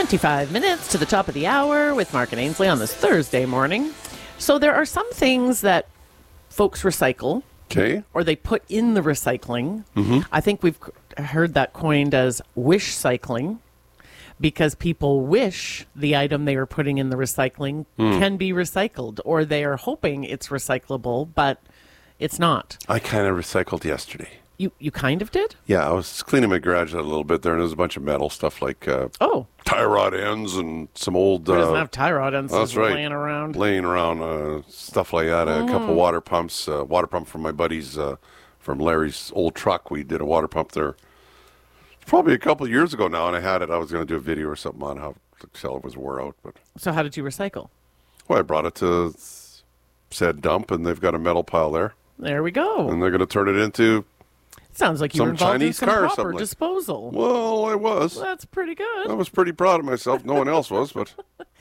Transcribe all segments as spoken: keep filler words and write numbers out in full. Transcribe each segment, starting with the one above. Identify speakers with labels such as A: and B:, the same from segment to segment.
A: twenty-five minutes to the top of the hour with Mark and Ainsley on this Thursday morning. So there are some things that folks recycle.
B: Okay.
A: Or they put in the recycling.
B: Mm-hmm.
A: I think we've heard that coined as wish cycling, because people wish the item they are putting in the recycling mm. can be recycled, or they are hoping it's recyclable, but it's not.
B: I kind of recycled yesterday.
A: You you kind of did?
B: Yeah, I was cleaning my garage out a little bit there, and there's a bunch of metal stuff like uh,
A: oh,
B: tie rod ends and some old...
A: Who
B: uh,
A: doesn't have tie rod ends
B: that's right.
A: laying around?
B: Laying around, uh, stuff like that. Mm. A couple water pumps, uh, water pump from my buddies, uh, from Larry's old truck. We did a water pump there probably a couple of years ago now, and I had it. I was going to do a video or something on how the seller was wore out. But
A: So how did you recycle?
B: Well, I brought it to said dump, and they've got a metal pile there.
A: There we go.
B: And they're going to turn it into...
A: Sounds like you
B: some
A: were involved
B: Chinese
A: in some
B: car or
A: proper
B: something.
A: disposal.
B: Well, I was.
A: Well, that's pretty good.
B: I was pretty proud of myself. No one else was, but...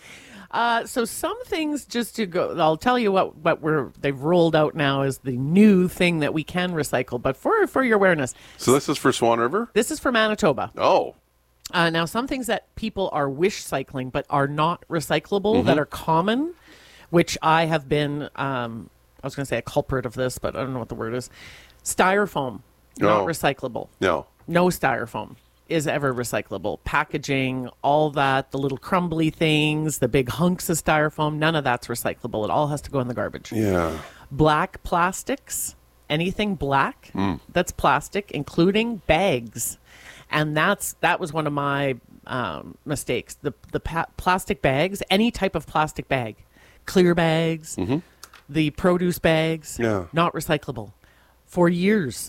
A: Uh, so some things, just to go, I'll tell you what, what we're they've rolled out now is the new thing that we can recycle. But for for your awareness,
B: so this is for Swan River.
A: This is for Manitoba.
B: Oh,
A: uh, now some things that people are wish cycling but are not recyclable
B: Mm-hmm.
A: that are common, which I have been. Um, I was going to say a culprit of this, but I don't know what the word is. Styrofoam, not
B: No.
A: recyclable.
B: No,
A: no styrofoam is ever recyclable. Packaging, all that, the little crumbly things, the big hunks of styrofoam, none of that's recyclable. It all has to go in the garbage.
B: Yeah.
A: Black plastics, anything black
B: mm.
A: that's plastic, including bags. And that's that was one of my um, mistakes. The the pa- plastic bags, any type of plastic bag, clear bags,
B: mm-hmm.
A: the produce bags,
B: yeah.
A: not recyclable. For years,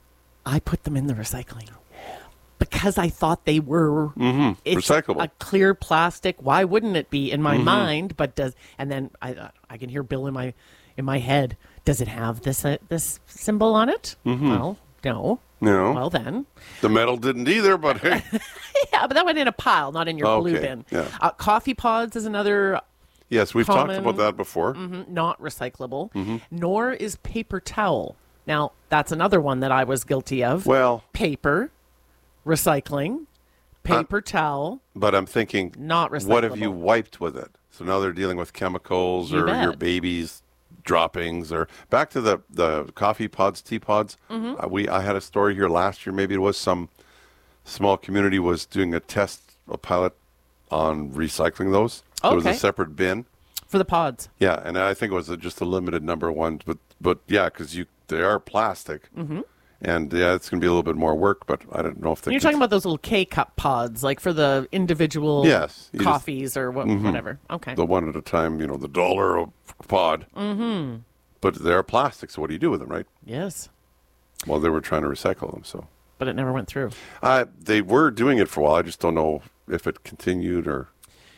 A: I put them in the recycling. Because I thought they were
B: mm-hmm.
A: it's
B: recyclable.
A: A clear plastic. Why wouldn't it be in my
B: mm-hmm.
A: mind? But does and then I I can hear Bill in my in my head. Does it have this uh, this symbol on it?
B: Mm-hmm.
A: Well, no.
B: No.
A: Well then,
B: the metal didn't either. But hey,
A: yeah, but that went in a pile, not in your
B: okay.
A: blue bin.
B: Yeah.
A: Uh, coffee pods is another.
B: Yes, we've
A: common,
B: talked about that before.
A: Mm-hmm, not recyclable.
B: Mm-hmm.
A: Nor is paper towel. Now that's another one that I was guilty of.
B: Well,
A: paper, recycling. Paper uh, towel.
B: But I'm thinking,
A: not recyclable.
B: What have you wiped with it? So now they're dealing with chemicals
A: you
B: or
A: bet.
B: your baby's droppings. Or back to the, the coffee pods, tea pods.
A: Mm-hmm.
B: Uh, we I had a story here last year. Maybe it was some small community was doing a test, a pilot on recycling those. So
A: okay.
B: It was a separate bin
A: for the pods.
B: Yeah, and I think it was a, just a limited number of ones. But but yeah, because you they are plastic.
A: Mm-hmm.
B: And yeah, it's going to be a little bit more work, but I don't know if they.
A: You're talking about those little K-cup pods, like for the individual
B: yes,
A: coffees
B: just,
A: or what,
B: mm-hmm.
A: whatever. Okay.
B: The one at a time, you know, the dollar a pod.
A: Mm-hmm.
B: But they're plastic, so what do you do with them, right?
A: Yes.
B: Well, they were trying to recycle them, so.
A: But it never went through.
B: Uh, they were doing it for a while. I just don't know if it continued or.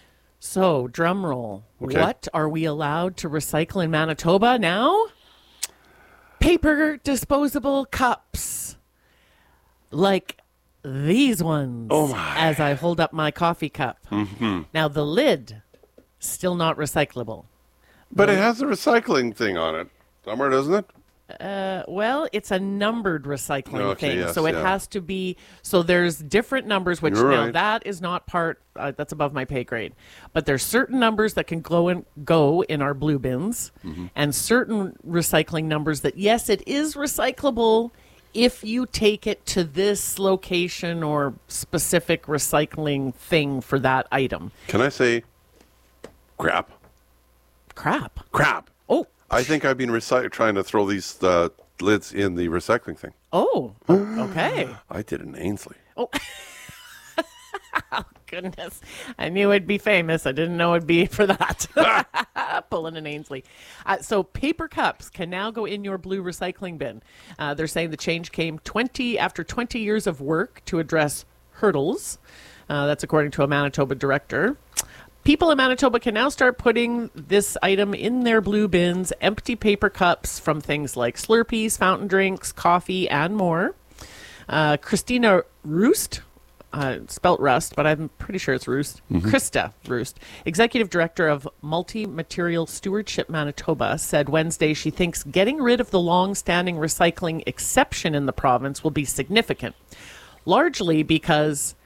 A: So, drum roll.
B: Okay.
A: What are we allowed to recycle in Manitoba now? Paper disposable cups. Like these ones.
B: Oh my.
A: As I hold up my coffee cup.
B: Mm-hmm.
A: Now, the lid, still not recyclable.
B: But the, it has a recycling thing on it somewhere, doesn't it?
A: Uh, well, it's a numbered recycling
B: okay,
A: thing,
B: yes,
A: so it
B: yeah.
A: has to be. So there's different numbers, which
B: You're
A: now
B: right.
A: that is not part. Uh, that's above my pay grade. But there's certain numbers that can go in go in our blue bins,
B: mm-hmm.
A: and certain recycling numbers that yes, it is recyclable if you take it to this location or specific recycling thing for that item.
B: Can I say, crap?
A: Crap.
B: Crap.
A: Oh.
B: I think I've been recy- trying to throw these uh, lids in the recycling thing.
A: Oh, okay.
B: I did it in Ainsley.
A: Oh. Oh, goodness. I knew it'd be famous. I didn't know it'd be for that. Pulling an Ainsley. Uh, so paper cups can now go in your blue recycling bin. Uh, they're saying the change came twenty after twenty years of work to address hurdles. Uh, that's according to a Manitoba director. People in Manitoba can now start putting this item in their blue bins, empty paper cups from things like Slurpees, fountain drinks, coffee, and more. Uh, Christina Roost, uh, spelt Rust, but I'm pretty sure it's Roost. Mm-hmm. Krista Roost, Executive Director of Multi-Material Stewardship Manitoba, said Wednesday she thinks getting rid of the long-standing recycling exception in the province will be significant, largely because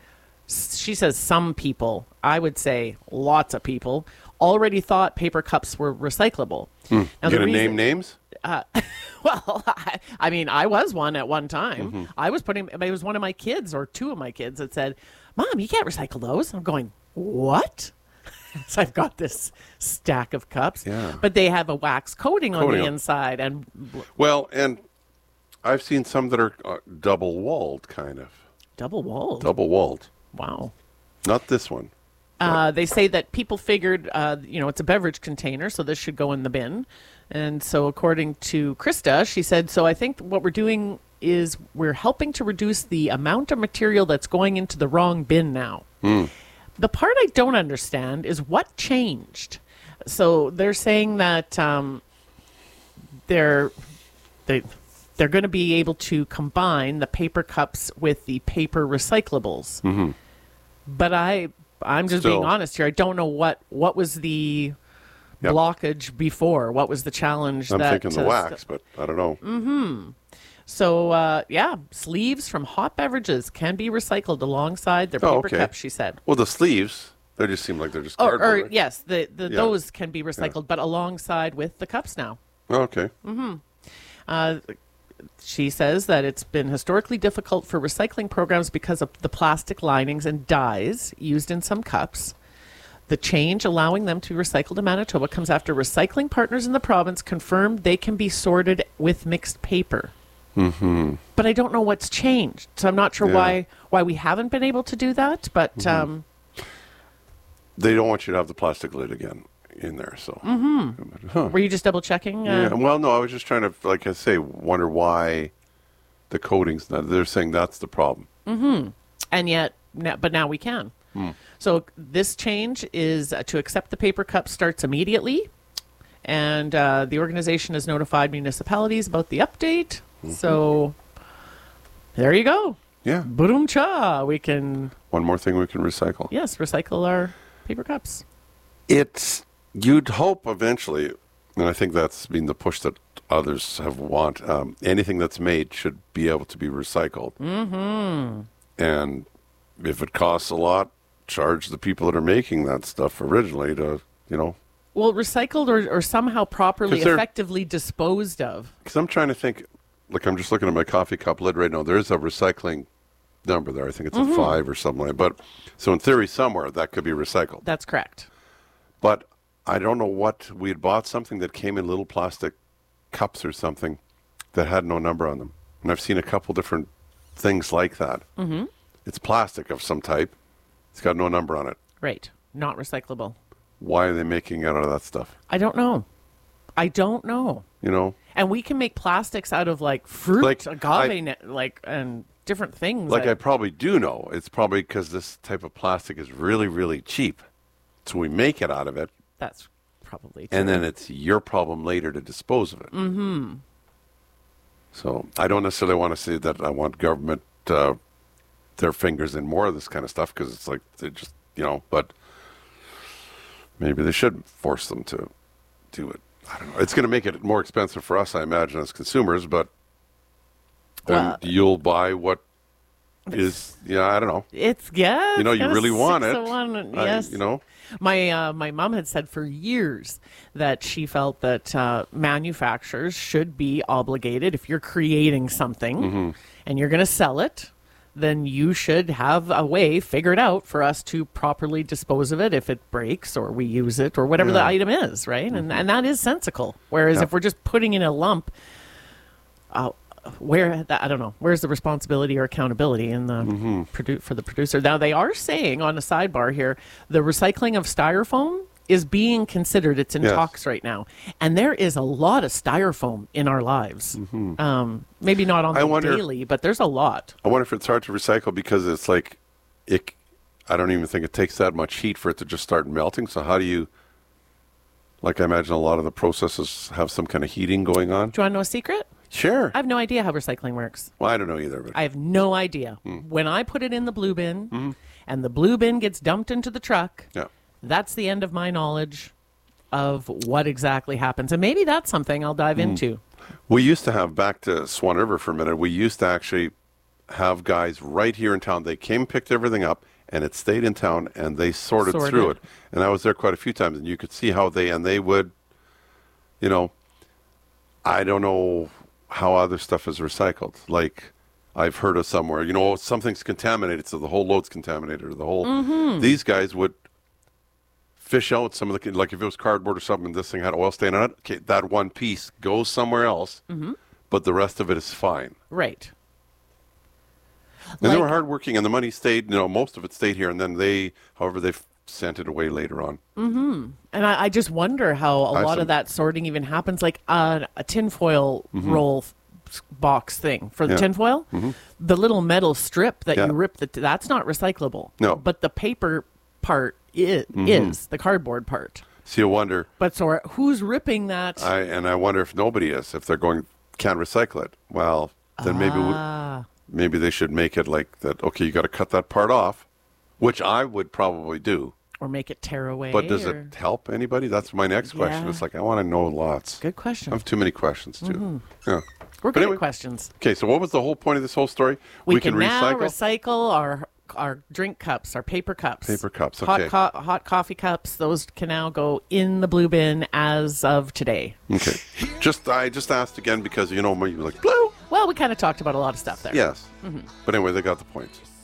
A: s- she says some people, I would say lots of people, already thought paper cups were recyclable.
B: Hmm.
A: Now,
B: You
A: the
B: gonna
A: reason-
B: name names?
A: Well, I, I mean, I was one at one time.
B: Mm-hmm.
A: I was putting, it was one of my kids or two of my kids that said, Mom, you can't recycle those. I'm going, what? So I've got this stack of cups,
B: Yeah.
A: but they have a wax coating, on
B: Coating
A: the
B: on-
A: inside. And
B: Well, and I've seen some that are uh, double walled, kind of
A: double walled.
B: double walled.
A: Wow.
B: Not this one.
A: Uh, they say that people figured, uh, you know, it's a beverage container, so this should go in the bin. And so, according to Krista, she said, so I think what we're doing is we're helping to reduce the amount of material that's going into the wrong bin now. The part I don't understand is what changed. So they're saying that um, they're they they're going to be able to combine the paper cups with the paper recyclables. Mm-hmm. But I I'm just
B: Still-
A: being honest here. I don't know what what was the
B: Yep.
A: blockage before. What was the challenge?
B: I'm
A: that
B: thinking the
A: uh,
B: wax, but I don't know.
A: So, uh, yeah, sleeves from hot beverages can be recycled alongside their
B: Oh,
A: paper
B: okay.
A: cups, she said.
B: Well, the sleeves, they just seem like they're just
A: Or,
B: cardboard.
A: or
B: right?
A: yes, the, the
B: Yeah.
A: those can be recycled, but alongside with the cups now.
B: Oh, okay.
A: Uh, she says that it's been historically difficult for recycling programs because of the plastic linings and dyes used in some cups. The change allowing them to be recycled in Manitoba comes after recycling partners in the province confirmed they can be sorted with mixed paper. Mm-hmm. But I don't know what's changed, so I'm not sure
B: Yeah.
A: why why we haven't been able to do that. But
B: Mm-hmm.
A: um,
B: They don't want you to have the plastic lid again in there, so. Mm-hmm. Huh.
A: were you just double checking?
B: Yeah.
A: Uh,
B: Well, no, I was just trying to, like I say, wonder why the coatings. They're saying that's the problem.
A: And yet, no- but now we can. So this change is uh, to accept the paper cup starts immediately, and uh, the organization has notified municipalities about the update. So there you go.
B: Yeah.
A: Boom cha! We can
B: One more thing we can recycle.
A: yes recycle our paper cups.
B: It's you'd hope eventually, and I think that's been the push that others have want. Um, anything that's made should be able to be recycled. Mm-hmm. And if it costs a lot, charge the people that are making that stuff originally to, you know.
A: Well, recycled or, or somehow properly,
B: 'Cause they're-
A: effectively disposed of.
B: Because I'm trying to think. Like I'm just looking at my coffee cup lid right now. There's a recycling number there. I think it's a five or something like that. But so in theory, somewhere that could be recycled.
A: That's correct.
B: But I don't know what we had bought something that came in little plastic cups or something that had no number on them. And I've seen a couple different things like that. Mm-hmm. It's plastic of some type. It's got no number on it.
A: Right. Not recyclable.
B: Why are they making it out of that stuff?
A: I don't know. I don't know.
B: You know,
A: And we can make plastics out of like fruit,
B: Like,
A: agave,
B: I-
A: ne- like and different things.
B: like I
A: that-
B: probably do know. It's probably because this type of plastic is really, really cheap. So we make it out of it,
A: that's probably.
B: and
A: true.
B: then it's your problem later to dispose of it. Mm-hmm. So I don't necessarily want to say that I want government uh, their fingers in more of this kind of stuff because it's like they just you know, but maybe they should force them to do it. I don't know. It's going to make it more expensive for us, I imagine, as consumers, but then
A: Well-
B: you'll buy what is yeah, I don't know.
A: It's yeah.
B: You know,
A: it's
B: you
A: got a
B: really want
A: six
B: it.
A: of one,
B: I-
A: yes.
B: you know.
A: My uh, my mom had said for years that she felt that uh, manufacturers should be obligated if you're creating something
B: Mm-hmm.
A: and you're going to sell it, then you should have a way figured out for us to properly dispose of it if it breaks or we use it or whatever the
B: Yeah.
A: item is, right? And and that is sensical. Whereas
B: Yeah.
A: if we're just putting in a lump, uh, where that, I don't know, where's the responsibility or accountability in the
B: Mm-hmm.
A: produ- for the producer? Now they are saying on a sidebar here, the recycling of styrofoam is being considered. It's in
B: Yes.
A: talks right now, and there is a lot of styrofoam in our lives. Um, maybe not on
B: Mm-hmm. I
A: the
B: wonder-
A: daily, but there's a lot.
B: I wonder if it's hard to recycle because it's like it. I don't even think it takes that much heat for it to just start melting. So how do you? Like I imagine a lot of the processes have some kind of heating going on.
A: Do you want to know a secret?
B: Sure.
A: I have no idea how recycling works.
B: well, I don't know either. But
A: I have no idea.
B: Hmm.
A: When I put it in the blue bin, and the blue bin gets dumped into the truck,
B: yeah.
A: that's the end of my knowledge of what exactly happens. And maybe that's something I'll dive
B: Hmm.
A: into.
B: We used to have, back to Swan River for a minute, we used to actually have guys right here in town. They came, picked everything up, and it stayed in town, and they sorted,
A: Sorted.
B: through it. And I was there quite a few times, and you could see how they, and they would, you know, I don't know how other stuff is recycled. Like, I've heard of somewhere, you know, something's contaminated, so the whole load's contaminated, or the whole,
A: Mm-hmm.
B: these guys would fish out some of the, like if it was cardboard or something, this thing had oil stain on it, okay, that one piece goes somewhere else,
A: Mm-hmm.
B: but the rest of it is fine.
A: Right.
B: And
A: Like-
B: they were hardworking, and the money stayed, you know, most of it stayed here, and then they, however, they sent it away later on.
A: And I, I just wonder how a
B: I've
A: lot
B: some-
A: of that sorting even happens, like uh, a tinfoil roll f- box thing for the
B: Mm-hmm. Yeah.
A: tinfoil. The little metal strip that
B: Yeah.
A: you rip, the, that's not recyclable.
B: No.
A: But the paper part is, is the cardboard part.
B: So you wonder,
A: But so are, who's ripping that?
B: I and I wonder if nobody is, if they're going, can't recycle it. Well, then maybe we,
A: ah,
B: maybe they should make it like that, okay, you got to cut that part off, which I would probably do.
A: or make it tear away.
B: But does
A: or-
B: it help anybody? That's my next question.
A: Yeah.
B: It's like, I want to know lots.
A: Good question.
B: I have too many questions, too. Yeah.
A: We're
B: But
A: good
B: anyway,
A: at questions.
B: Okay, so what was the whole point of this whole story?
A: We, can, now recycle our our drink cups, our paper cups.
B: Paper cups, okay.
A: Hot, co- hot coffee cups. Those can now go in the blue bin as of today.
B: Okay. Just I just asked again because, you know, you're like, blue.
A: Well, we kind of talked about a lot of stuff there.
B: Yes. But anyway, they got the points.